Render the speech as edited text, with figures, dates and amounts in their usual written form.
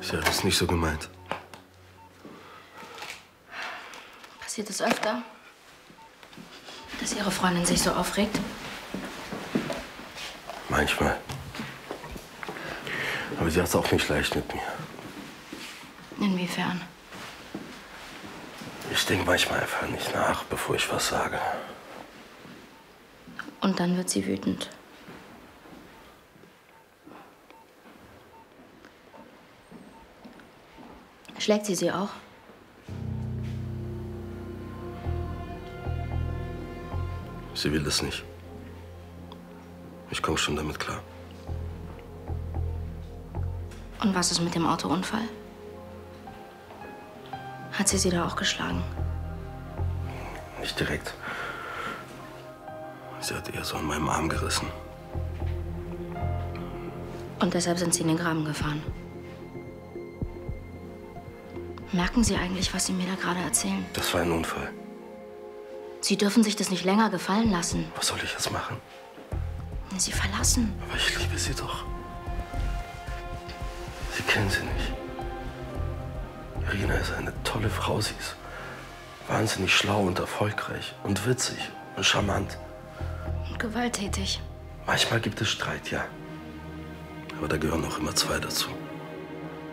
Ich habe es nicht so gemeint. Passiert es öfter, dass Ihre Freundin sich so aufregt? Manchmal. Aber sie hat es auch nicht leicht mit mir. Inwiefern? Ich denke manchmal einfach nicht nach, bevor ich was sage. Und dann wird sie wütend. Schlägt sie auch? Sie will das nicht. Ich komme schon damit klar. Und was ist mit dem Autounfall? Hat sie da auch geschlagen? Nicht direkt. Sie hat eher so an meinem Arm gerissen. Und deshalb sind Sie in den Graben gefahren. Merken Sie eigentlich, was Sie mir da gerade erzählen? Das war ein Unfall. Sie dürfen sich das nicht länger gefallen lassen. Was soll ich jetzt machen? Sie verlassen. Aber ich liebe sie doch. Sie kennen sie nicht. Irina ist eine tolle Frau. Sie ist wahnsinnig schlau und erfolgreich und witzig und charmant. Und gewalttätig. Manchmal gibt es Streit, ja. Aber da gehören auch immer zwei dazu.